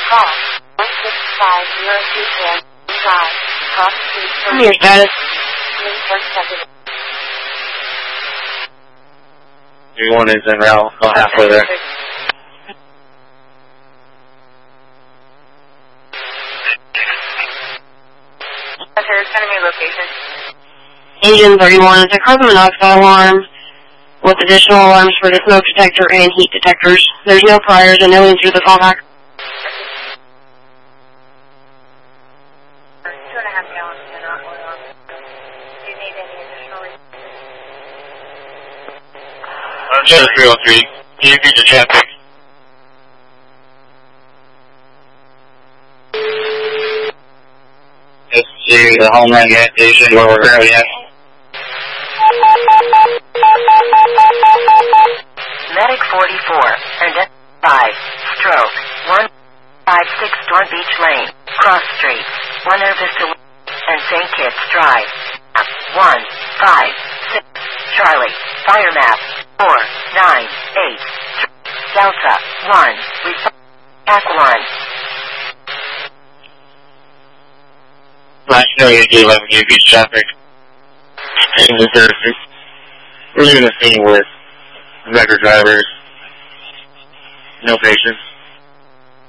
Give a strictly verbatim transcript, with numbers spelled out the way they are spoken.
call. one six five zero two ten five. Cross Street. Tell me your status. three one is en route. About halfway there. Enemy location. Engine thirty-one, it's a carbon monoxide alarm with additional alarms for the smoke detector and heat detectors. There's no priors and no answer to the callback. Two and a half gallons of not oil. Do you need any additional reason? Shell three oh three. Can you repeat your traffic? It's to the Homeland gas station where we're currently at. Medic forty-four, and five, stroke, one five six Storm Beach Lane, Cross Street, Buena Vista, and Saint Kitts Drive. one five six, Charlie, fire map, four nine eight, Delta, one, Pack one. Last night at G eleven, you beach traffic. And the services. We're leaving the scene with record drivers. No patients.